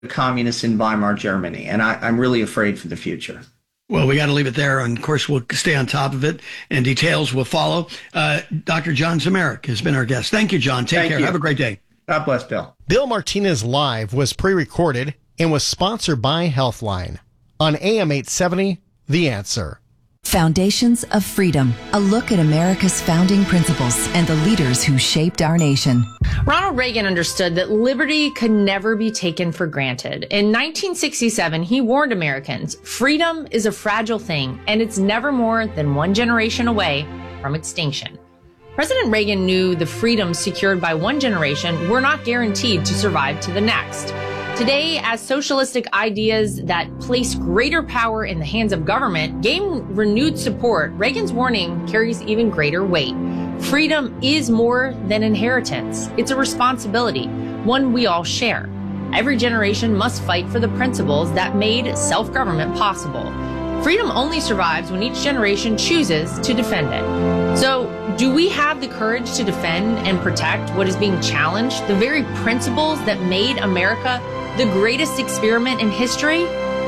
communists in Weimar Germany. And I'm really afraid for the future. Well, we got to leave it there. And of course, we'll stay on top of it and details will follow. Dr. John Zmirak has been our guest. Thank you, John. Take care. Have a great day. God bless, Bill. Bill Martinez Live was pre-recorded and was sponsored by Healthline on AM 870, The Answer. Foundations of Freedom, a look at America's founding principles and the leaders who shaped our nation. Ronald Reagan understood that liberty could never be taken for granted. In 1967, he warned Americans, freedom is a fragile thing, and it's never more than one generation away from extinction. President Reagan knew the freedoms secured by one generation were not guaranteed to survive to the next. Today, as socialistic ideas that place greater power in the hands of government gain renewed support, Reagan's warning carries even greater weight. Freedom is more than inheritance. It's a responsibility, one we all share. Every generation must fight for the principles that made self-government possible. Freedom only survives when each generation chooses to defend it. So, do we have the courage to defend and protect what is being challenged, the very principles that made America the greatest experiment in history?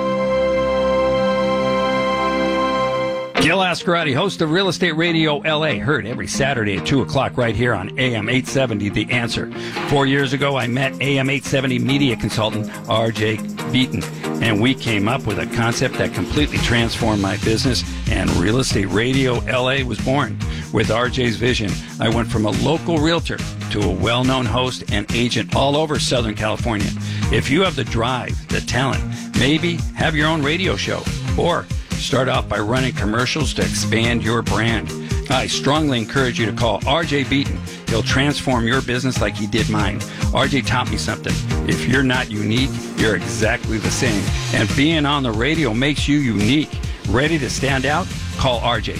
Gil Ascarati, host of Real Estate Radio LA, heard every Saturday at 2 o'clock right here on AM 870, The Answer. 4 years ago, I met AM 870 media consultant R.J. Beaton, and we came up with a concept that completely transformed my business, and Real Estate Radio LA was born. With RJ's vision, I went from a local realtor to a well-known host and agent all over Southern California. If you have the drive, the talent, maybe have your own radio show, or start off by running commercials to expand your brand, I strongly encourage you to call RJ Beaton. He'll transform your business like he did mine. RJ taught me something. If you're not unique, you're exactly the same. And being on the radio makes you unique. Ready to stand out? Call RJ.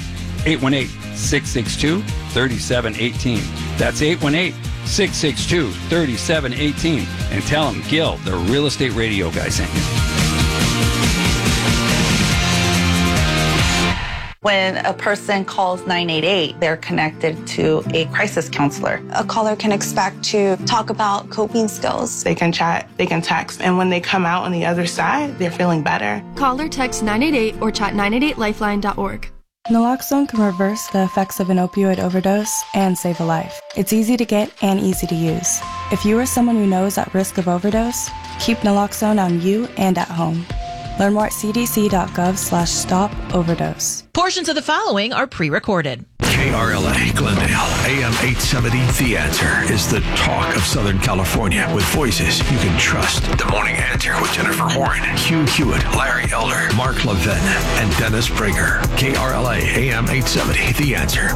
818-662-3718. That's 818-662-3718. And tell him Gil, the Real Estate Radio guy, sent you. When a person calls 988, they're connected to a crisis counselor. A caller can expect to talk about coping skills. They can chat, they can text, and when they come out on the other side, they're feeling better. Call or text 988 or chat 988lifeline.org. Naloxone can reverse the effects of an opioid overdose and save a life. It's easy to get and easy to use. If you or someone you know is at risk of overdose, keep Naloxone on you and at home. Learn more at cdc.gov/stop-overdose. Portions of the following are pre-recorded. KRLA Glendale, AM 870, The Answer is the talk of Southern California with voices you can trust. The Morning Answer with Jennifer Horn, Hugh Hewitt, Larry Elder, Mark Levin, and Dennis Prager. KRLA, AM 870, The Answer.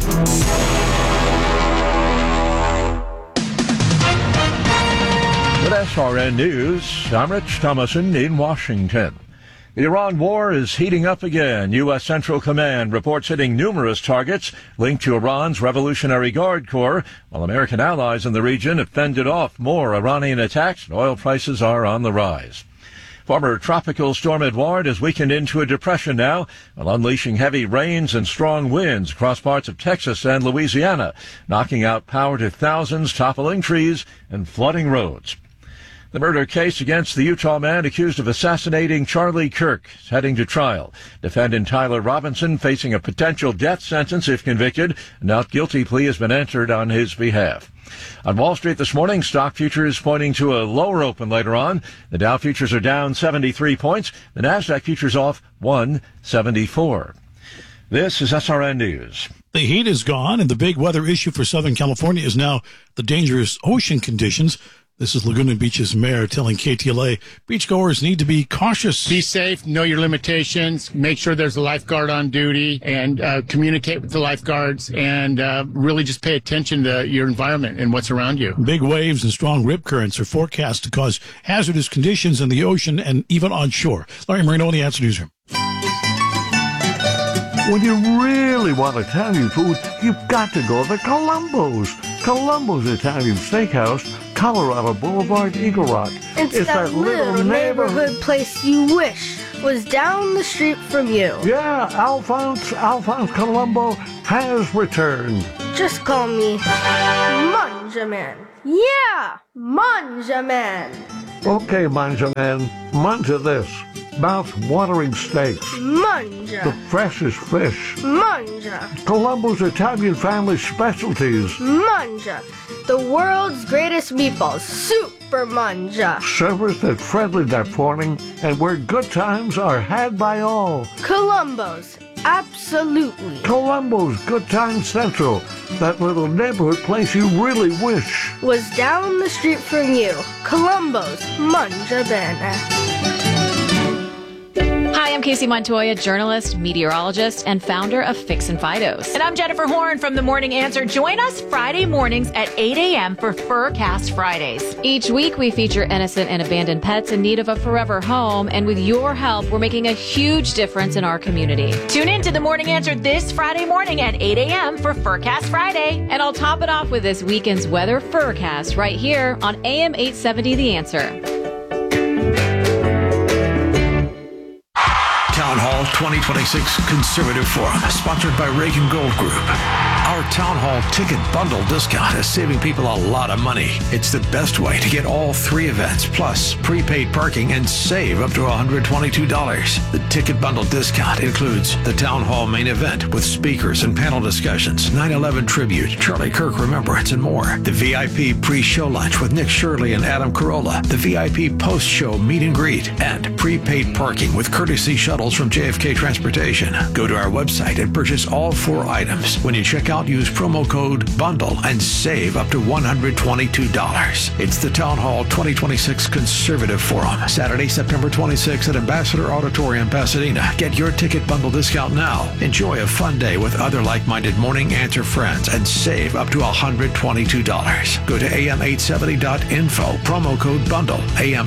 With SRN News, I'm Rich Thomason in Washington. The Iran war is heating up again. U.S. Central Command reports hitting numerous targets linked to Iran's Revolutionary Guard Corps, while American allies in the region have fended off more Iranian attacks, and oil prices are on the rise. Former tropical storm Edouard has weakened into a depression now, while unleashing heavy rains and strong winds across parts of Texas and Louisiana, knocking out power to thousands, toppling trees, and flooding roads. The murder case against the Utah man accused of assassinating Charlie Kirk is heading to trial. Defendant Tyler Robinson facing a potential death sentence if convicted. A not guilty plea has been entered on his behalf. On Wall Street this morning, stock futures pointing to a lower open later on. The Dow futures are down 73 points. The Nasdaq futures off 174. This is SRN News. The heat is gone, and the big weather issue for Southern California is now the dangerous ocean conditions. This is Laguna Beach's mayor telling KTLA beachgoers need to be cautious. Be safe, know your limitations, make sure there's a lifeguard on duty, and communicate with the lifeguards, and really just pay attention to your environment and what's around you. Big waves and strong rip currents are forecast to cause hazardous conditions in the ocean and even on shore. Larry Marino in the Answer Newsroom. When you really want Italian food, you've got to go to Columbo's. Columbo's Italian Steakhouse, Colorado Boulevard, Eagle Rock. It's that little neighborhood place you wish was down the street from you. Yeah, Alphonse Columbo has returned. Just call me Manja Man. Yeah, Manja Man. Okay, Manja Man, manja this. Mouth-watering steaks. Manja. The freshest fish. Manja. Colombo's Italian family specialties. Manja. The world's greatest meatballs. Super Manja. Servers that friendly that morning and where good times are had by all. Colombo's. Absolutely. Colombo's Good Times Central. That little neighborhood place you really wish was down the street from you. Colombo's Manja Bene. Hi, I'm Casey Montoya, journalist, meteorologist, and founder of Fix and Fidos. And I'm Jennifer Horn from The Morning Answer. Join us Friday mornings at 8 a.m. for Furcast Fridays. Each week, we feature innocent and abandoned pets in need of a forever home. And with your help, we're making a huge difference in our community. Tune in to The Morning Answer this Friday morning at 8 a.m. for Furcast Friday. And I'll top it off with this weekend's weather Furcast right here on AM 870 The Answer. Town Hall 2026 Conservative Forum, sponsored by Reagan Gold Group. Our Town Hall ticket bundle discount is saving people a lot of money. It's the best way to get all three events, plus prepaid parking, and save up to $122. The ticket bundle discount includes the Town Hall main event with speakers and panel discussions, 9/11 tribute, Charlie Kirk Remembrance, and more. The VIP pre-show lunch with Nick Shirley and Adam Carolla. The VIP post-show meet and greet, and prepaid parking with courtesy shuttles from JFK Transportation. Go to our website and purchase all four items. When you check out, use promo code BUNDLE and save up to $122. It's the Town Hall 2026 Conservative Forum, Saturday, September 26th at Ambassador Auditorium, Pasadena. Get your ticket bundle discount now. Enjoy a fun day with other like-minded Morning Answer friends and save up to $122. Go to am870.info, promo code BUNDLE,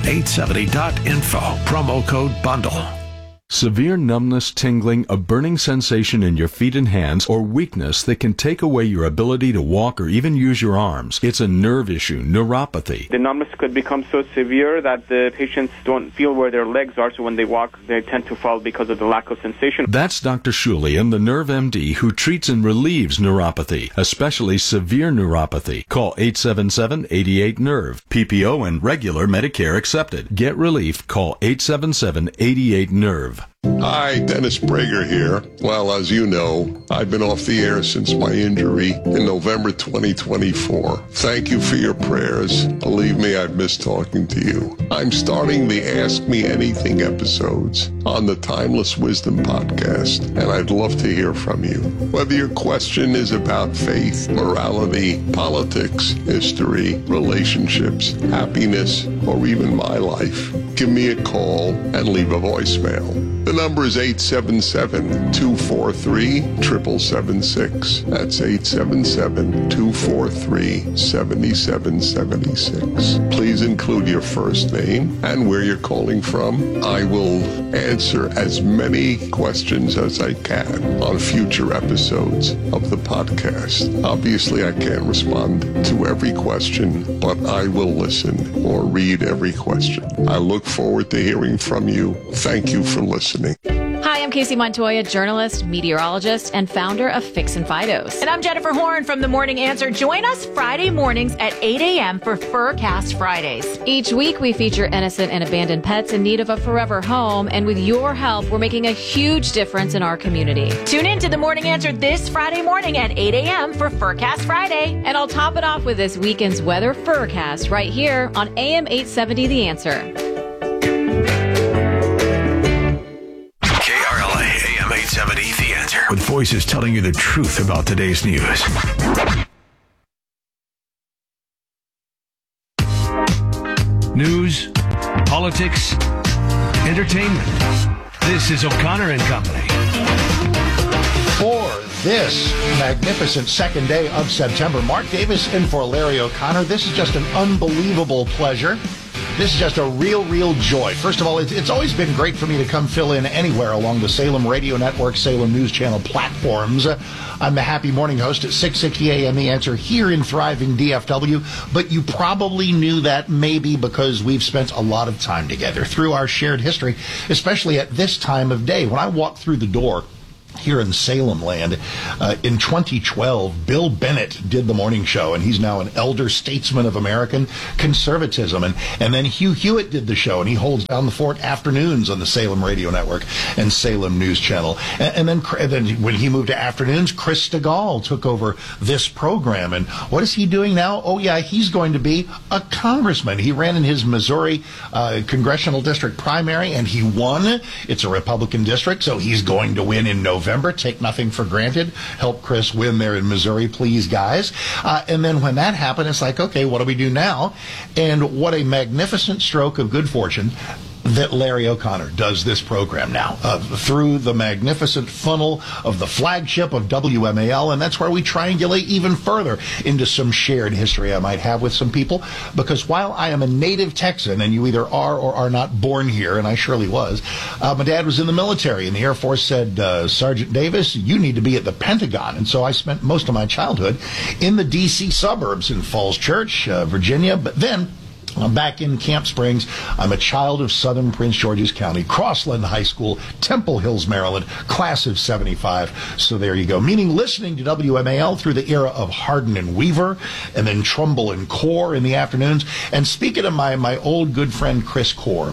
am870.info, promo code BUNDLE. Severe numbness, tingling, a burning sensation in your feet and hands, or weakness that can take away your ability to walk or even use your arms. It's a nerve issue, neuropathy. The numbness could become so severe that the patients don't feel where their legs are, so when they walk, they tend to fall because of the lack of sensation. That's Dr. Shulian, the Nerve MD, who treats and relieves neuropathy, especially severe neuropathy. Call 877-88-NERVE. PPO and regular Medicare accepted. Get relief. Call 877-88-NERVE. Hi, Dennis Prager here. Well, as you know, I've been off the air since my injury in November 2024. Thank you for your prayers. Believe me, I've missed talking to you. I'm starting the Ask Me Anything episodes on the Timeless Wisdom podcast, and I'd love to hear from you. Whether your question is about faith, morality, politics, history, relationships, happiness, or even my life, give me a call and leave a voicemail. The number is 877-243-7776. That's 877-243-7776. Please include your first name and where you're calling from. I will answer as many questions as I can on future episodes of the podcast. Obviously, I can't respond to every question, but I will listen or read every question. I look forward to hearing from you. Thank you for listening. Hi, I'm Casey Montoya, journalist, meteorologist, and founder of Fix and Fidos. And I'm Jennifer Horn from The Morning Answer. Join us Friday mornings at 8 a.m. for Furcast Fridays. Each week, we feature innocent and abandoned pets in need of a forever home. And with your help, we're making a huge difference in our community. Tune in to The Morning Answer this Friday morning at 8 a.m. for Furcast Friday. And I'll top it off with this weekend's weather Furcast right here on AM 870 The Answer. The Answer, with voices telling you the truth about today's news. News, politics, entertainment. This is O'Connor and Company. For this magnificent second day of September, Mark Davis in for Larry O'Connor. This is just an unbelievable pleasure. This is just a real joy. First of all, it's always been great for me to come fill in anywhere along the Salem Radio Network, Salem News Channel platforms. I'm the happy morning host at 6:60 a.m. The Answer here in thriving DFW. But you probably knew that maybe because we've spent a lot of time together through our shared history, especially at this time of day. When I walk through the door here in Salem land. In 2012, Bill Bennett did the morning show, and he's now an elder statesman of American conservatism. And then Hugh Hewitt did the show, and he holds down the fort afternoons on the Salem Radio Network and Salem News Channel. And then when he moved to afternoons, Chris Stegall took over this program. And what is he doing now? Oh, yeah, he's going to be a congressman. He ran in his Missouri congressional district primary, and he won. It's a Republican district, so he's going to win in November. Take nothing for granted. Help Chris win there in Missouri, please, guys. And then when that happened, it's like, okay, what do we do now? And what a magnificent stroke of good fortune that Larry O'Connor does this program now through the magnificent funnel of the flagship of WMAL, and that's where we triangulate even further into some shared history I might have with some people, because while I am a native Texan, and you either are or are not born here, and I surely was, my dad was in the military, and the Air Force said, Sergeant Davis, you need to be at the Pentagon, and so I spent most of my childhood in the D.C. suburbs in Falls Church, Virginia, but then I'm back in Camp Springs. I'm a child of Southern Prince George's County, Crossland High School, Temple Hills, Maryland, class of 75. So there you go. Meaning listening to WMAL through the era of Hardin and Weaver, and then Trumbull and Core in the afternoons. And speaking of my old good friend Chris Core,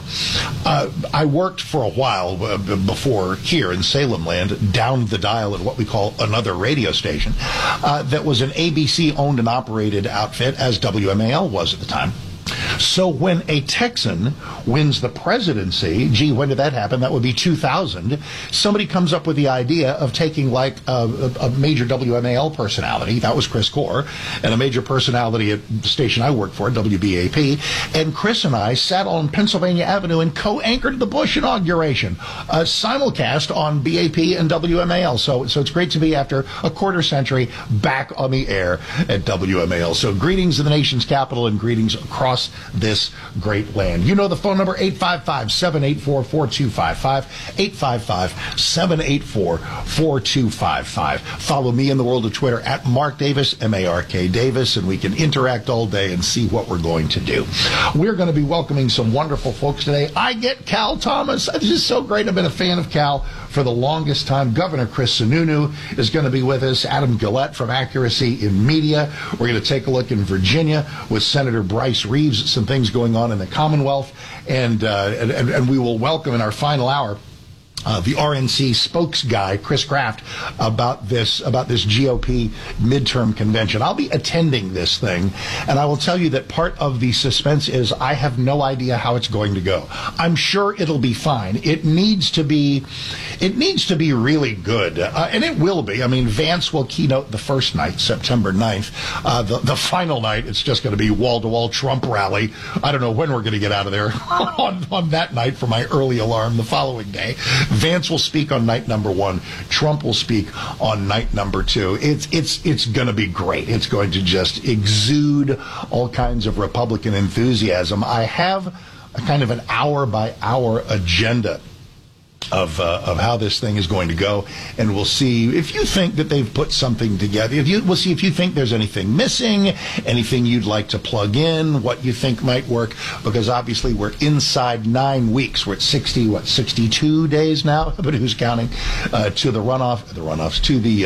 I worked for a while before here in Salem land, down the dial at what we call another radio station that was an ABC-owned and operated outfit, as WMAL was at the time. So when a Texan wins the presidency, gee, when did that happen? That would be 2000. Somebody comes up with the idea of taking like a major WMAL personality, that was Chris Core, and a major personality at the station I worked for, WBAP, and Chris and I sat on Pennsylvania Avenue and co-anchored the Bush inauguration, simulcast on BAP and WMAL. So it's great to be, after a quarter century, back on the air at WMAL. So greetings to the nation's capital and greetings across this great land. You know the phone number, 855-784-4255, 855-784-4255. Follow me in the world of Twitter at Mark Davis, M-A-R-K Davis, and we can interact all day and see what we're going to do. We're going to be welcoming some wonderful folks today. I get Cal Thomas. This is so great. I've been a fan of Cal for the longest time. Governor Chris Sununu is going to be with us. Adam Gillette from Accuracy in Media. We're going to take a look in Virginia with Senator Bryce Reeves, some things going on in the Commonwealth, and we will welcome in our final hour the RNC spokes guy, Chris Kraft, about this GOP midterm convention. I'll be attending this thing, and I will tell you that part of the suspense is I have no idea how it's going to go. I'm sure it'll be fine. It needs to be really good, and it will be. I mean, Vance will keynote the first night, September 9th. The final night, it's just going to be wall-to-wall Trump rally. I don't know when we're going to get out of there on that night for my early alarm the following day. Vance will speak on night number 1. Trump will speak on night number 2. It's going to be great. It's going to just exude all kinds of Republican enthusiasm. I have a kind of an hour-by-hour agenda of how this thing is going to go, and we'll see if you think that they've put something together. We'll see if you think there's anything missing, anything you'd like to plug in, what you think might work, because obviously we're inside 9 weeks. We're at 62 days now, but who's counting, to the runoffs, to the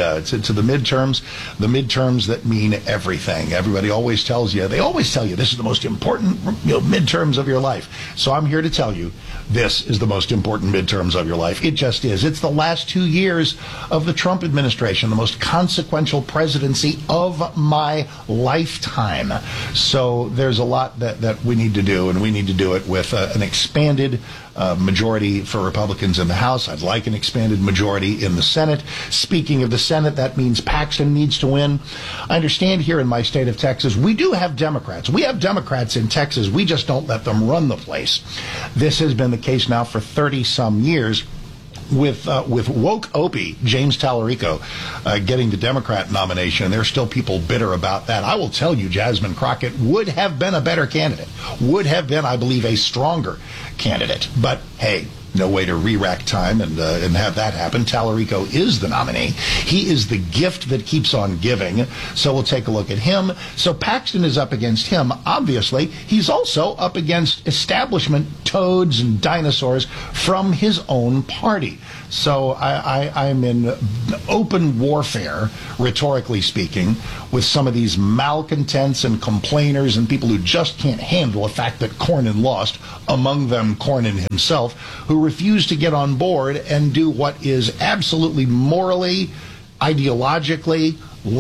midterms that mean everything. Everybody always tells you, this is the most important midterms of your life. So I'm here to tell you, this is the most important midterms of your life. It just is. It's the last 2 years of the Trump administration, the most consequential presidency of my lifetime. So there's a lot that we need to do, and we need to do it with an expanded majority for Republicans in the House. I'd like an expanded majority in the Senate. Speaking of the Senate, that means Paxton needs to win. I understand here in my state of Texas, we do have Democrats. We have Democrats in Texas. We just don't let them run the place. This has been the case now for 30-some years. With woke Opie, James Tallarico, getting the Democrat nomination. There's still people bitter about that. I will tell you, Jasmine Crockett would have been a better candidate, would have been, I believe, a stronger candidate. But hey, no way to re-rack time and have that happen. Tallarico is the nominee. He is the gift that keeps on giving. So we'll take a look at him. So Paxton is up against him. Obviously, he's also up against establishment toads and dinosaurs from his own party. So I'm in open warfare, rhetorically speaking, with some of these malcontents and complainers and people who just can't handle the fact that Cornyn lost, among them Cornyn himself, who refused to get on board and do what is absolutely morally, ideologically,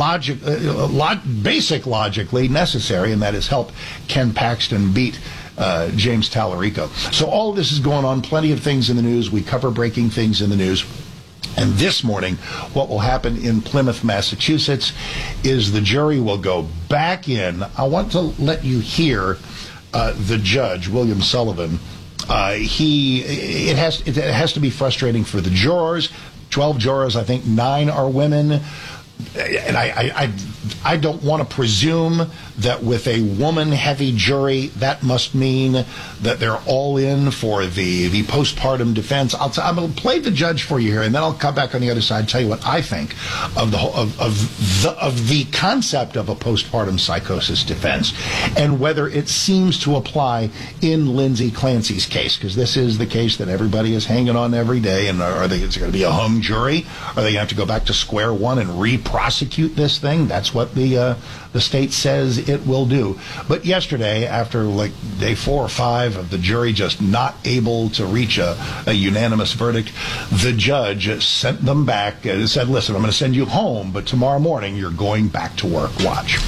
basic logically necessary, and that is help Ken Paxton beat James Tallarico. So all of this is going on, plenty of things in the news. We cover breaking things in the news. And this morning, what will happen in Plymouth, Massachusetts, is the jury will go back in. I want to let you hear the judge, William Sullivan. It has to be frustrating for the jurors. 12 jurors, I think 9 are women. And I don't want to presume that with a woman-heavy jury, that must mean that they're all in for the postpartum defense. I'm going to play the judge for you here, and then I'll come back on the other side and tell you what I think of the concept of a postpartum psychosis defense and whether it seems to apply in Lindsay Clancy's case, because this is the case that everybody is hanging on every day. And is it going to be a hung jury? Are they going to have to go back to square one and re-prosecute this thing? That's what the state says it will do. But yesterday, after like day 4 or 5 of the jury just not able to reach a unanimous verdict, the judge sent them back and said, listen, I'm going to send you home, but tomorrow morning you're going back to work. Watch.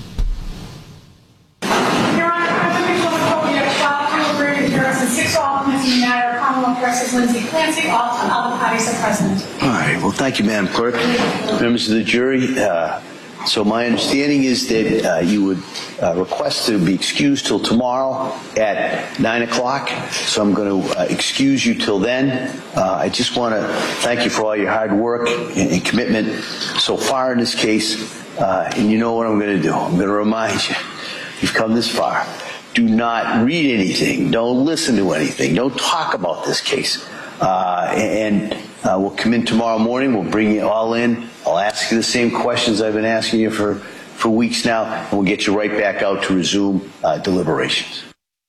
Your Honor, I 6 documents in the matter. Commonwealth versus Lindsay Clancy, all the parties are present. All right. Well, thank you, Madam Clerk. Members of the jury, so my understanding is that you would request to be excused till tomorrow at 9 o'clock. So I'm going to excuse you till then. I just want to thank you for all your hard work and commitment so far in this case. And you know what I'm going to do. I'm going to remind you, you've come this far. Do not read anything. Don't listen to anything. Don't talk about this case. We'll come in tomorrow morning. We'll bring you all in. I'll ask you the same questions I've been asking you for weeks now, and we'll get you right back out to resume deliberations.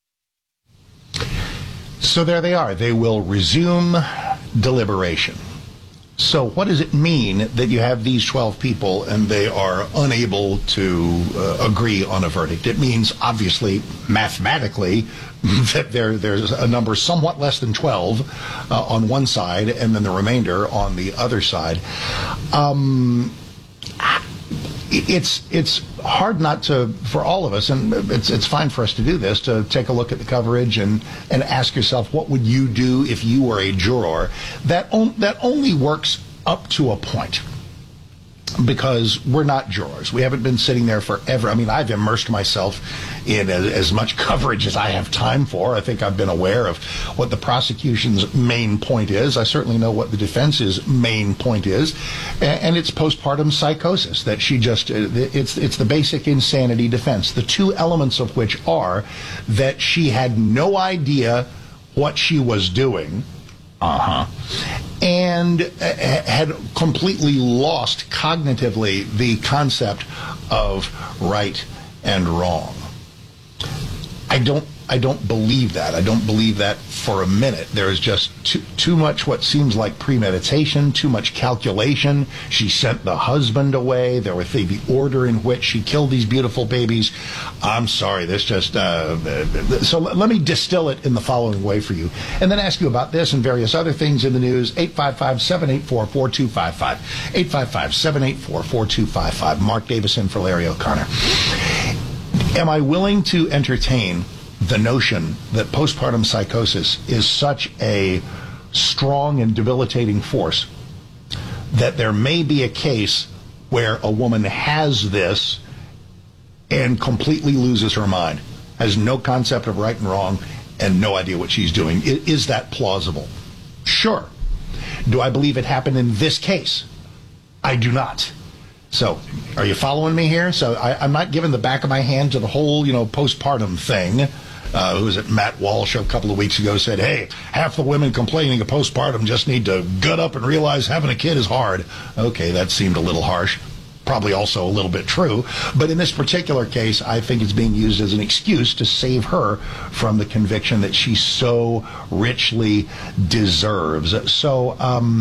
So there they are. They will resume deliberation. So what does it mean that you have these 12 people and they are unable to agree on a verdict? It means, obviously, mathematically, that there's a number somewhat less than 12 on one side and then the remainder on the other side. It's hard not to, for all of us, and it's fine for us to do this, to take a look at the coverage and ask yourself, what would you do if you were a juror? That only works up to a point, because we're not jurors. We haven't been sitting there forever. I mean, I've immersed myself in as much coverage as I have time for. I think I've been aware of what the prosecution's main point is. I certainly know what the defense's main point is. And it's postpartum psychosis, that she just, it's the basic insanity defense, the two elements of which are that she had no idea what she was doing, and had completely lost cognitively the concept of right and wrong. I don't believe that. I don't believe that for a minute. There is just too much what seems like premeditation, too much calculation. She sent the husband away. There was the order in which she killed these beautiful babies. I'm sorry, this just... so let me distill it in the following way for you, and then ask you about this and various other things in the news. 855-784-4255. 855-784-4255. Mark Davison for Larry O'Connor. Am I willing to entertain the notion that postpartum psychosis is such a strong and debilitating force that there may be a case where a woman has this and completely loses her mind, has no concept of right and wrong, and no idea what she's doing? Is that plausible? Sure. Do I believe it happened in this case? I do not. So, are you following me here? So, I'm not giving the back of my hand to the whole, postpartum thing. who was it, Matt Walsh a couple of weeks ago said, hey, half the women complaining of postpartum just need to gut up and realize having a kid is hard. Okay, that seemed a little harsh. Probably also a little bit true. But in this particular case, I think it's being used as an excuse to save her from the conviction that she so richly deserves. So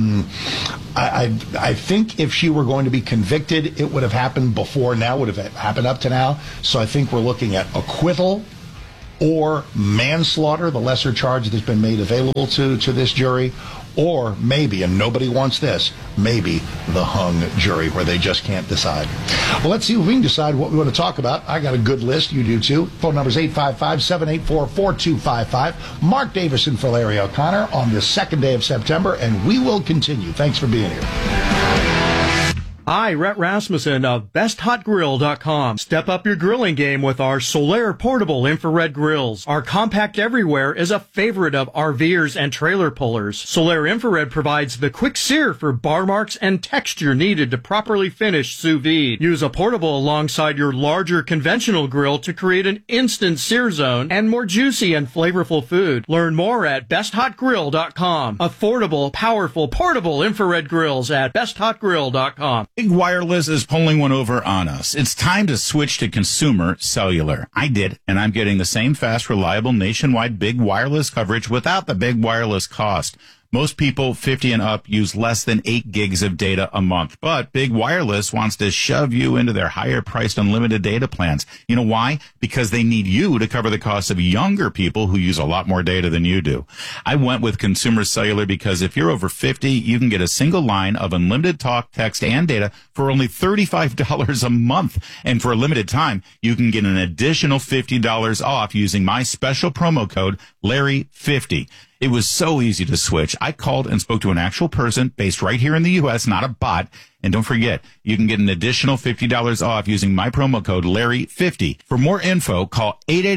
I think if she were going to be convicted, it would have happened before now, would have happened up to now. So I think we're looking at acquittal or manslaughter, the lesser charge that's been made available to this jury, or maybe, and nobody wants this, maybe the hung jury where they just can't decide. Well, let's see if we can decide what we want to talk about. I got a good list. You do too. Phone number is 855-784-4255. Mark Davison for Larry O'Connor on the second day of September, and we will continue. Thanks for being here. Hi, Rhett Rasmussen of BestHotGrill.com. Step up your grilling game with our Solaire portable infrared grills. Our compact everywhere is a favorite of RVers and trailer pullers. Solaire infrared provides the quick sear for bar marks and texture needed to properly finish sous vide. Use a portable alongside your larger conventional grill to create an instant sear zone and more juicy and flavorful food. Learn more at BestHotGrill.com. Affordable, powerful, portable infrared grills at BestHotGrill.com. Big Wireless is pulling one over on us. It's time to switch to consumer cellular. I did, and I'm getting the same fast, reliable, nationwide big wireless coverage without the big wireless cost. Most people 50 and up use less than 8 gigs of data a month, but Big Wireless wants to shove you into their higher-priced unlimited data plans. You know why? Because they need you to cover the cost of younger people who use a lot more data than you do. I went with Consumer Cellular because if you're over 50, you can get a single line of unlimited talk, text, and data for only $35 a month. And for a limited time, you can get an additional $50 off using my special promo code, Larry50. It was so easy to switch. I called and spoke to an actual person based right here in the U.S., not a bot. And don't forget, you can get an additional $50 off using my promo code Larry50. For more info, call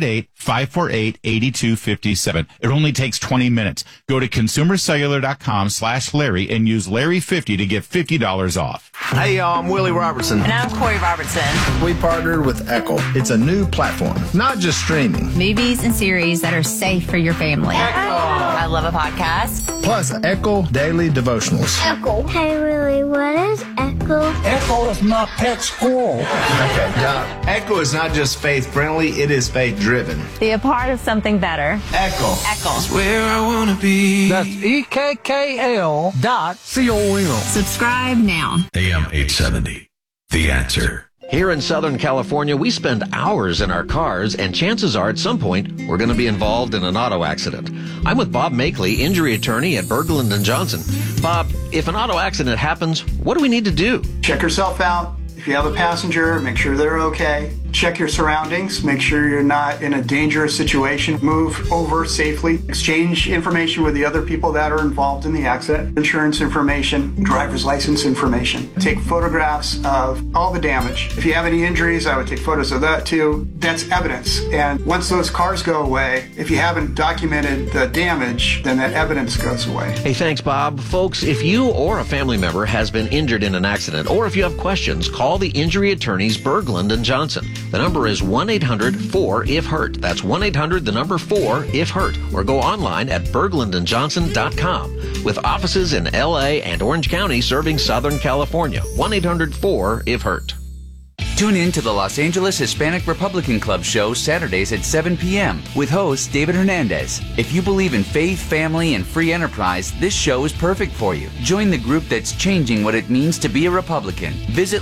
888-548-8257. It only takes 20 minutes. Go to consumercellular.com/Larry and use Larry50 to get $50 off. Hey, y'all, I'm Willie Robertson. And I'm Corey Robertson. We partnered with Echo. It's a new platform, not just streaming. Movies and series that are safe for your family. Echo! I love a podcast. Plus, Echo Daily Devotionals. Echo. Hey, Willie, what is Echo? Echo is not pet squirrel. Okay, Doc. Echo is not just faith-friendly, it is faith-driven. Be a part of something better. Echo. Echo. It's where I want to be. That's EKKL.com. Subscribe now. AM 870. The Answer. Here in Southern California, we spend hours in our cars, and chances are at some point we're going to be involved in an auto accident. I'm with Bob Makeley, injury attorney at Berglund & Johnson. Bob, if an auto accident happens, what do we need to do? Check yourself out. If you have a passenger, make sure they're okay. Check your surroundings. Make sure you're not in a dangerous situation. Move over safely. Exchange information with the other people that are involved in the accident. Insurance information, driver's license information. Take photographs of all the damage. If you have any injuries, I would take photos of that too. That's evidence. And once those cars go away, if you haven't documented the damage, then that evidence goes away. Hey, thanks, Bob. Folks, if you or a family member has been injured in an accident, or if you have questions, call the injury attorneys Berglund & Johnson. The number is 1-800-4-IF-HURT. That's 1-800-4-IF-HURT. Or go online at berglundandjohnson.com. With offices in L.A. and Orange County serving Southern California. 1-800-4-IF-HURT. Tune in to the Los Angeles Hispanic Republican Club show Saturdays at 7 p.m. with host David Hernandez. If you believe in faith, family, and free enterprise, this show is perfect for you. Join the group that's changing what it means to be a Republican. Visit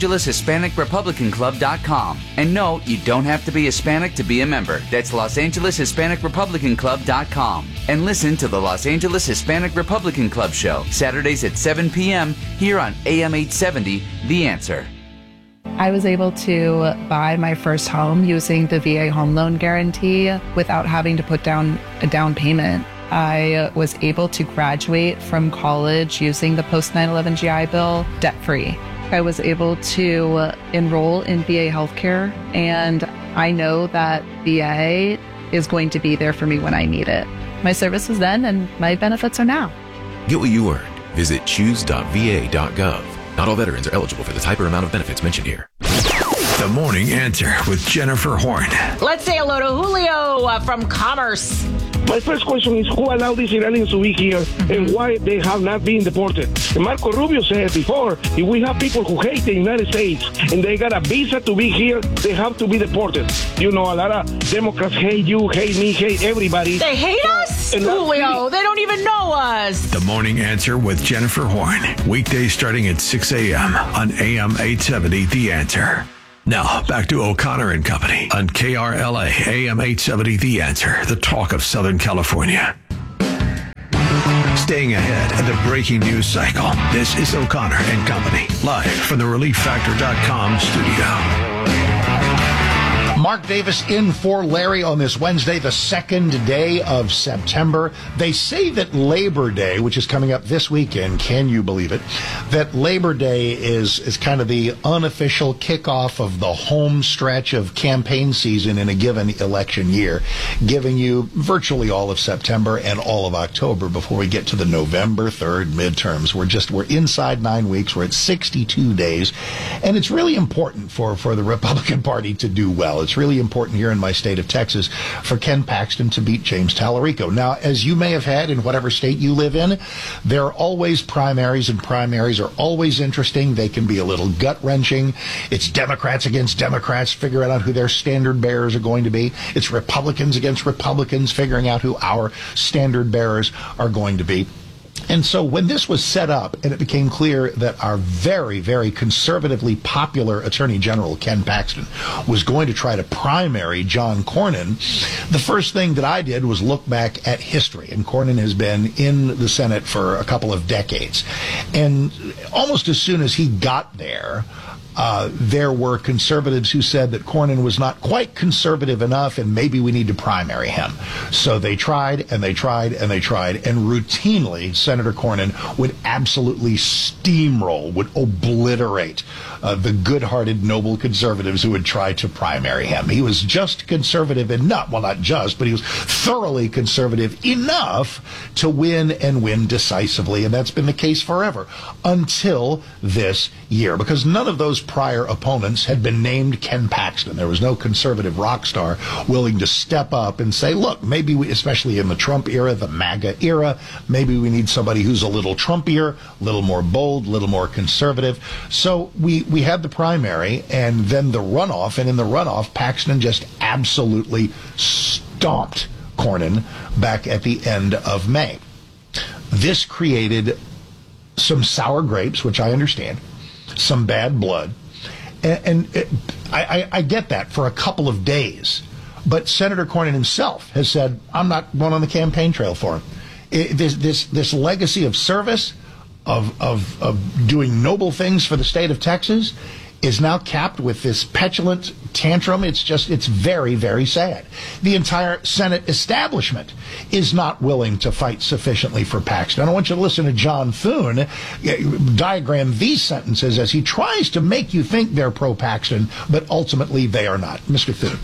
LosAngelesHispanicRepublicanClub.com. And no, you don't have to be Hispanic to be a member. That's LosAngelesHispanicRepublicanClub.com. And listen to the Los Angeles Hispanic Republican Club show Saturdays at 7 p.m. here on AM 870, The Answer. I was able to buy my first home using the VA home loan guarantee without having to put down a down payment. I was able to graduate from college using the post 9/11 GI Bill debt-free. I was able to enroll in VA healthcare, and I know that VA is going to be there for me when I need it. My service was then, and my benefits are now. Get what you earned. Visit choose.va.gov. Not all veterans are eligible for the type or amount of benefits mentioned here. The Morning Answer with Jennifer Horn. Let's say hello to Julio from Commerce. My first question is who allowed these aliens to be here and why they have not been deported. And Marco Rubio said before, if we have people who hate the United States and they got a visa to be here, they have to be deported. You know, a lot of Democrats hate you, hate me, hate everybody. They hate us? Julio, they don't even know us. The Morning Answer with Jennifer Horn. Weekdays starting at 6 a.m. on AM 870 The Answer. Now, back to O'Connor and Company on KRLA AM 870 The Answer, the talk of Southern California. Staying ahead of the breaking news cycle, this is O'Connor and Company, live from the ReliefFactor.com studio. Mark Davis in for Larry on this Wednesday, the second day of September. They say that Labor Day, which is coming up this weekend, can you believe it, that Labor Day is kind of the unofficial kickoff of the home stretch of campaign season in a given election year, giving you virtually all of September and all of October before we get to the November 3rd midterms. We're inside 9 weeks. We're at 62 days. And it's really important for the Republican Party to do well. It's really important here in my state of Texas for Ken Paxton to beat James Tallarico. Now, as you may have had in whatever state you live in, there are always primaries, and primaries are always interesting. They can be a little gut-wrenching. It's Democrats against Democrats figuring out who their standard bearers are going to be. It's Republicans against Republicans figuring out who our standard bearers are going to be. And so when this was set up and it became clear that our very, very conservatively popular Attorney General, Ken Paxton, was going to try to primary John Cornyn, the first thing that I did was look back at history. And Cornyn has been in the Senate for a couple of decades. And almost as soon as he got there, there were conservatives who said that Cornyn was not quite conservative enough and maybe we need to primary him. So they tried and they tried and they tried, and routinely Senator Cornyn would absolutely steamroll, would obliterate the good-hearted, noble conservatives who would try to primary him. He was just conservative enough, well, not just, but he was thoroughly conservative enough to win and win decisively, and that's been the case forever until this year, because none of those prior opponents had been named Ken Paxton. There was no conservative rock star willing to step up and say, look, maybe we, especially in the Trump era, the MAGA era, maybe we need somebody who's a little Trumpier, a little more bold, a little more conservative. So we had the primary and then the runoff, and in the runoff, Paxton just absolutely stomped Cornyn back at the end of May. This created some sour grapes, which I understand, some bad blood, and I get that for a couple of days. But Senator Cornyn himself has said, I'm not going on the campaign trail for him. This legacy of service, of doing noble things for the state of Texas, is now capped with this petulant tantrum. It's very, very sad. The entire Senate establishment is not willing to fight sufficiently for Paxton. I want you to listen to John Thune diagram these sentences as he tries to make you think they're pro-Paxton, but ultimately they are not. Mr. Thune.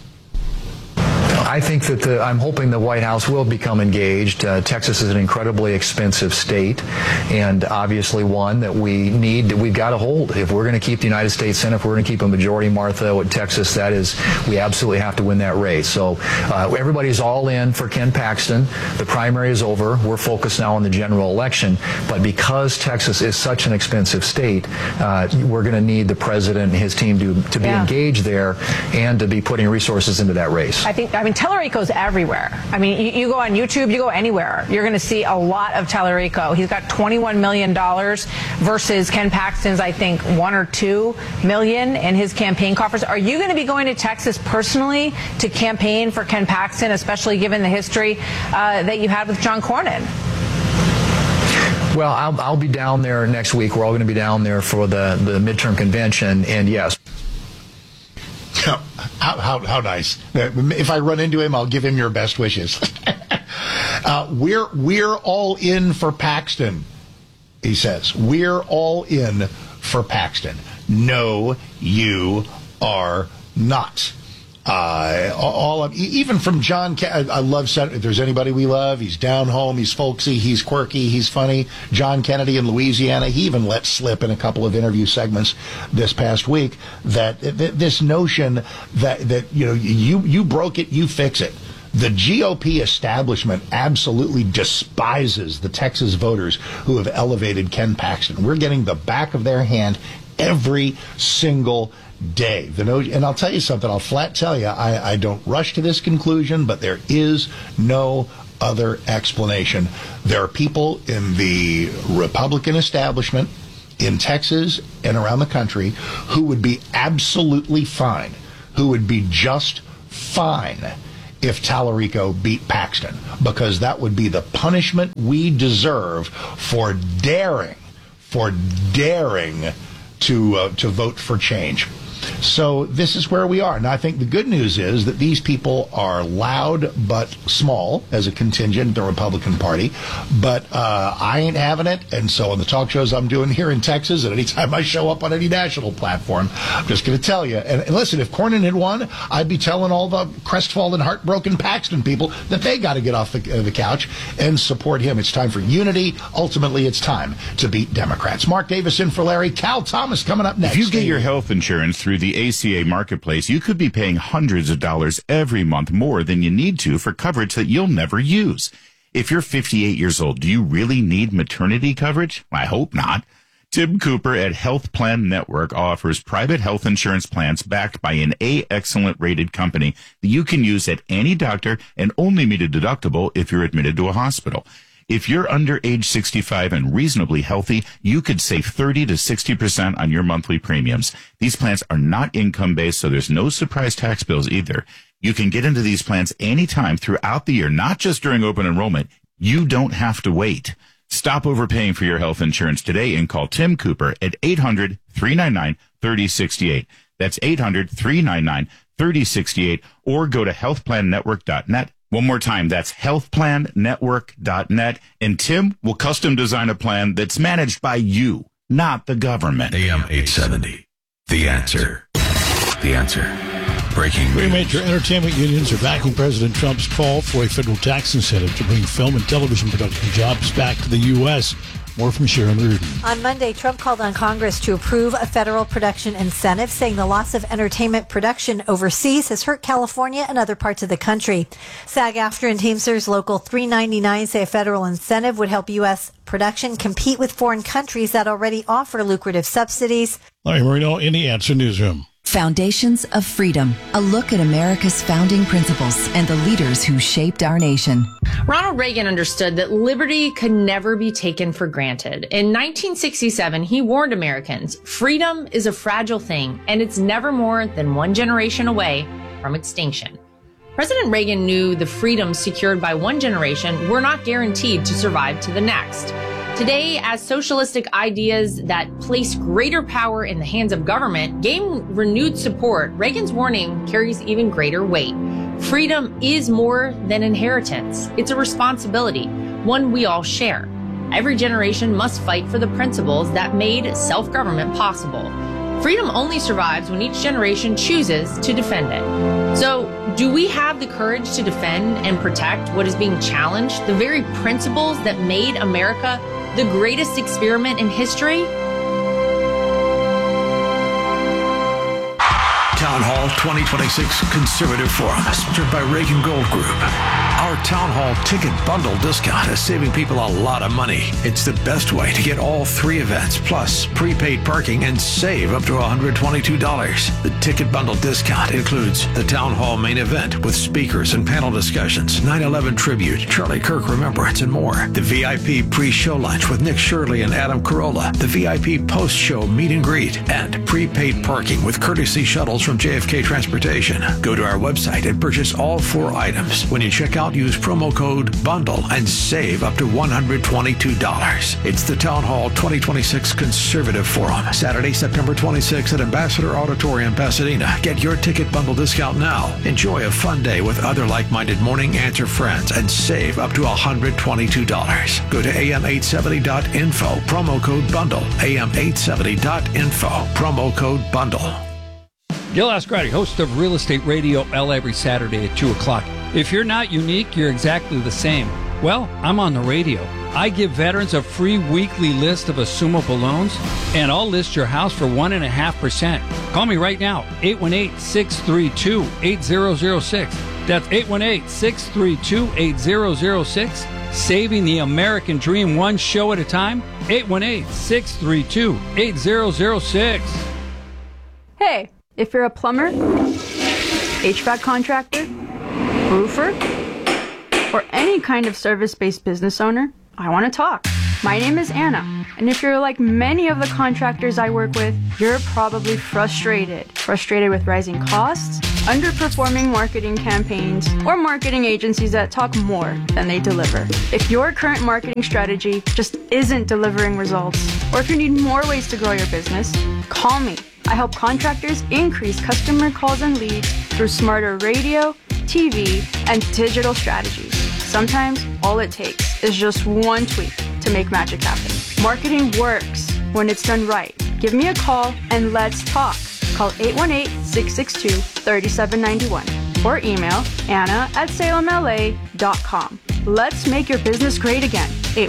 I think that I'm hoping the White House will become engaged. Texas is an incredibly expensive state, and obviously one that we've got to hold. If we're going to keep the United States Senate, if we're going to keep a majority, Martha, with Texas, we absolutely have to win that race. So everybody's all in for Ken Paxton. The primary is over. We're focused now on the general election. But because Texas is such an expensive state, we're going to need the president and his team to be engaged there and to be putting resources into that race. I mean, Tallarico's everywhere. I mean, you go on YouTube, you go anywhere, you're going to see a lot of Tallarico. He's got $21 million versus Ken Paxton's, I think, $1 or $2 million in his campaign coffers. Are you going to be going to Texas personally to campaign for Ken Paxton, especially given the history that you had with John Cornyn? Well, I'll be down there next week. We're all going to be down there for the midterm convention, and yes. How nice. If I run into him, I'll give him your best wishes. We're all in for Paxton, he says. We're all in for Paxton. No, you are not. Even from John, I love, if there's anybody we love, he's down home, he's folksy, he's quirky, he's funny. John Kennedy in Louisiana, he even let slip in a couple of interview segments this past week that this notion that you broke it, you fix it. The GOP establishment absolutely despises the Texas voters who have elevated Ken Paxton. We're getting the back of their hand every single day. And I'll tell you something, I'll flat tell you, I don't rush to this conclusion, but there is no other explanation. There are people in the Republican establishment in Texas and around the country who would be absolutely fine, who would be just fine if Tallarico beat Paxton, because that would be the punishment we deserve for daring to vote for change. So this is where we are. Now, I think the good news is that these people are loud but small as a contingent in the Republican Party. But I ain't having it. And so on the talk shows I'm doing here in Texas, and anytime I show up on any national platform, I'm just going to tell you. And listen, if Cornyn had won, I'd be telling all the crestfallen, heartbroken Paxton people that they got to get off the couch and support him. It's time for unity. Ultimately, it's time to beat Democrats. Mark Davis in for Larry. Cal Thomas coming up next. If you get your health insurance through the ACA Marketplace, you could be paying hundreds of dollars every month more than you need to for coverage that you'll never use. If you're 58 years old, do you really need maternity coverage? I hope not. Tim Cooper at Health Plan Network offers private health insurance plans backed by an A-Excellent rated company that you can use at any doctor and only meet a deductible if you're admitted to a hospital. If you're under age 65 and reasonably healthy, you could save 30 to 60% on your monthly premiums. These plans are not income-based, so there's no surprise tax bills either. You can get into these plans anytime throughout the year, not just during open enrollment. You don't have to wait. Stop overpaying for your health insurance today and call Tim Cooper at 800-399-3068. That's 800-399-3068, or go to healthplannetwork.net. One more time, that's healthplannetwork.net, and Tim will custom design a plan that's managed by you, not the government. AM 870, The Answer. The Answer. Breaking news. Three major entertainment unions are backing President Trump's call for a federal tax incentive to bring film and television production jobs back to the U.S. More from Sharon Reardon. On Monday, Trump called on Congress to approve a federal production incentive, saying the loss of entertainment production overseas has hurt California and other parts of the country. SAG-AFTRA and Teamsters Local 399 say a federal incentive would help U.S. production compete with foreign countries that already offer lucrative subsidies. Larry Marino in the Answer Newsroom. Foundations of Freedom, a look at America's founding principles and the leaders who shaped our nation. Ronald Reagan understood that liberty could never be taken for granted. In 1967, he warned Americans, freedom is a fragile thing, and it's never more than one generation away from extinction. President Reagan knew the freedoms secured by one generation were not guaranteed to survive to the next. Today, as socialistic ideas that place greater power in the hands of government gain renewed support, Reagan's warning carries even greater weight. Freedom is more than inheritance. It's a responsibility, one we all share. Every generation must fight for the principles that made self-government possible. Freedom only survives when each generation chooses to defend it. So, do we have the courage to defend and protect what is being challenged, the very principles that made America the greatest experiment in history? Town Hall 2026 Conservative Forum, sponsored by Reagan Gold Group. Our Town Hall ticket bundle discount is saving people a lot of money. It's the best way to get all three events, plus prepaid parking, and save up to $122. The ticket bundle discount includes the Town Hall main event with speakers and panel discussions, 9/11 tribute, Charlie Kirk remembrance, and more. The VIP pre-show lunch with Nick Shirley and Adam Carolla. The VIP post-show meet and greet, and prepaid parking with courtesy shuttles from JFK Transportation. Go to our website and purchase all four items. When you check out, use promo code BUNDLE and save up to $122. It's the Town Hall 2026 Conservative Forum, Saturday, September 26th at Ambassador Auditorium, Pasadena. Get your ticket bundle discount now. Enjoy a fun day with other like-minded Morning Answer friends and save up to $122. Go to am870.info, promo code BUNDLE, am870.info, promo code BUNDLE. Gil Ascardi, host of Real Estate Radio L every Saturday at 2 o'clock. If you're not unique, you're exactly the same. Well, I'm on the radio. I give veterans a free weekly list of assumable loans, and I'll list your house for 1.5%. Call me right now, 818-632-8006. That's 818-632-8006. Saving the American dream one show at a time, 818-632-8006. Hey, if you're a plumber, HVAC contractor, roofer, or any kind of service-based business owner, I want to talk. My name is Anna, and if you're like many of the contractors I work with, you're probably frustrated with rising costs, underperforming marketing campaigns, or marketing agencies that talk more than they deliver. If your current marketing strategy just isn't delivering results, or if you need more ways to grow your business, call me. I help contractors increase customer calls and leads through smarter radio, TV, and digital strategies. Sometimes all it takes is just one tweak to make magic happen. Marketing works when it's done right. Give me a call and let's talk. Call 818-662-3791 or email anna@salemla.com. Let's make your business great again.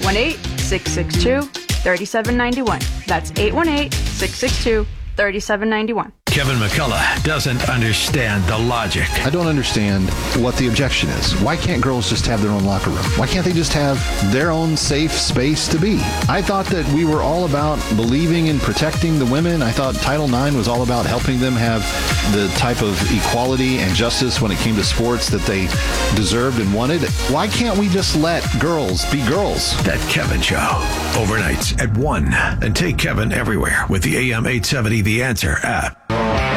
818-662-3791. That's 818-662-3791. Kevin McCullough doesn't understand the logic. I don't understand what the objection is. Why can't girls just have their own locker room? Why can't they just have their own safe space to be? I thought that we were all about believing in protecting the women. I thought Title IX was all about helping them have the type of equality and justice when it came to sports that they deserved and wanted. Why can't we just let girls be girls? That Kevin Show. Overnights at 1. And take Kevin everywhere with the AM 870 The Answer app.